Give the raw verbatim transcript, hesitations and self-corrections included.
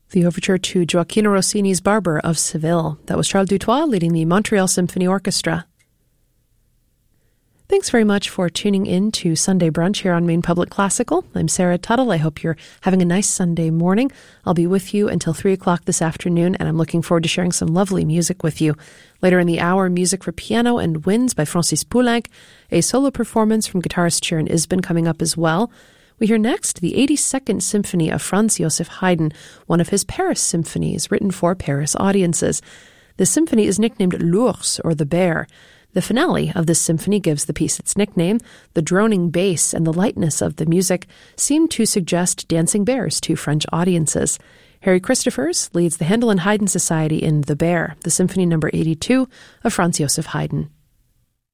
The overture to Gioacchino Rossini's Barber of Seville. That was Charles Dutoit leading the Montreal Symphony Orchestra. Thanks very much for tuning in to Sunday Brunch here on Maine Public Classical. I'm Sarah Tuttle. I hope you're having a nice Sunday morning. I'll be with you until three o'clock this afternoon, and I'm looking forward to sharing some lovely music with you. Later in the hour, music for piano and winds by Francis Poulenc, a solo performance from guitarist Sharon Isbin coming up as well. We hear next the eighty-second Symphony of Franz Joseph Haydn, one of his Paris symphonies written for Paris audiences. The symphony is nicknamed L'Ours, or the Bear. The finale of this symphony gives the piece its nickname. The droning bass and the lightness of the music seem to suggest dancing bears to French audiences. Harry Christophers leads the Handel and Haydn Society in The Bear, the Symphony number eighty-two of Franz Joseph Haydn.